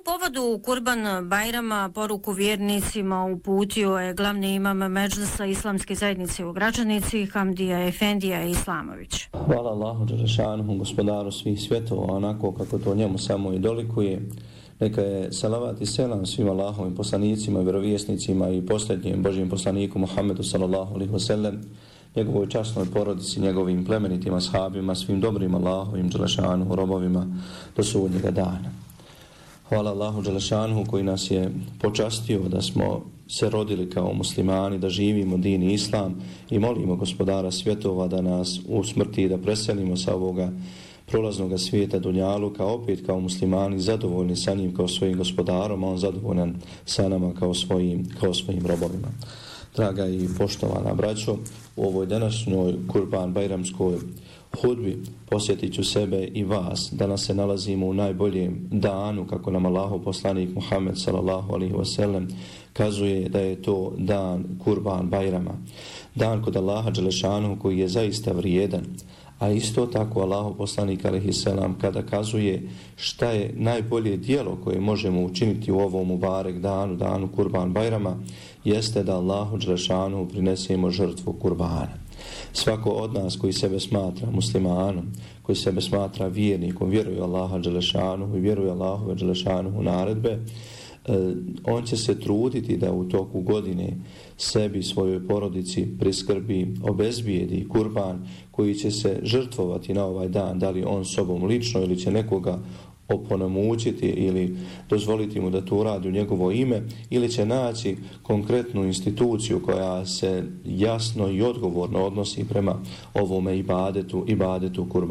povodu Kurban Bajrama poruku vjernicima uputio je glavni imam Medžlisa Islamske zajednice u Gračanici, Hamdija Efendija Islamović. Hvala Allahu dželešanuhu, gospodaru svih svjetova, onako kako to njemu samo i dolikuje. Neka je salavat i selam svim Allahovim poslanicima, vjerovjesnicima i posljednjem Božjem poslaniku Muhammedu sallallahu alejhi ve sellem, njegovoj časnoj porodici, njegovim plemenitim ashabima, svim dobrim Allahovim dželešanuhu robovima do sudnjega dana. Hvala Allahu dželešanuhu koji nas je počastio da smo se rodili kao muslimani, da živimo din i islam i molimo gospodara svjetova da nas usmrti i da preselimo sa ovoga prolaznog svijeta dunjaluka opet kao muslimani zadovoljni sa njim kao svojim gospodarom, a on zadovoljan sa nama kao svojim robovima. Draga i poštovana braćo, u ovoj današnjoj Kurban Bajramskoj hudbi posjetit ću sebe i vas. Danas se nalazimo u najboljem danu, kako nam Allahov poslanik Muhammed sallallahu alejhi ve sellem kazuje da je to dan Kurban Bajrama. Dan kod Allaha dželešanu koji je zaista vrijedan. A isto tako Allahov poslanik alejhi selam kada kazuje šta je najbolje djelo koje možemo učiniti u ovom mubarek danu, danu Kurban Bajrama, jeste da Allahu dželešanu prinesemo žrtvu kurbana. Svako od nas koji sebe smatra muslimanom, koji sebe smatra vjernikom, vjeruje Allaha dželešanu i vjeruje Allahove dželešanu naredbe, on će se truditi da u toku godine sebi, svojoj porodici priskrbi, obezbijedi kurban koji će se žrtvovati na ovaj dan, da li on sobom lično ili će nekoga oponamučiti ili dozvoliti mu da to uradi u njegovo ime, ili će naći konkretnu instituciju koja se jasno i odgovorno odnosi prema ovome ibadetu kurbana.